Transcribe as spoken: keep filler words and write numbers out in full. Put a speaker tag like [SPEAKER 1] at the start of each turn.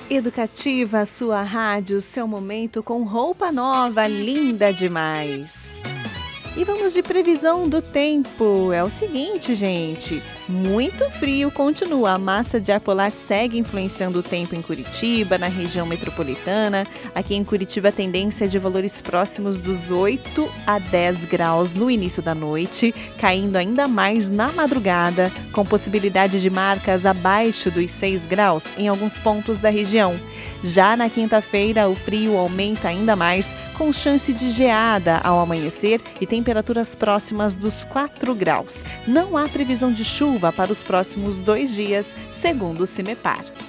[SPEAKER 1] Educativa, sua rádio, seu momento com roupa nova, linda demais. E vamos de previsão do tempo. É o seguinte, gente, muito frio continua. A massa de ar polar segue influenciando o tempo em Curitiba, na região metropolitana. Aqui em Curitiba a tendência é de valores próximos dos oito a dez graus no início da noite, caindo ainda mais na madrugada, com possibilidade de marcas abaixo dos seis graus em alguns pontos da região. Já na quinta-feira, o frio aumenta ainda mais, com chance de geada ao amanhecer e temperaturas próximas dos quatro graus. Não há previsão de chuva para os próximos dois dias, segundo o CIMEPAR.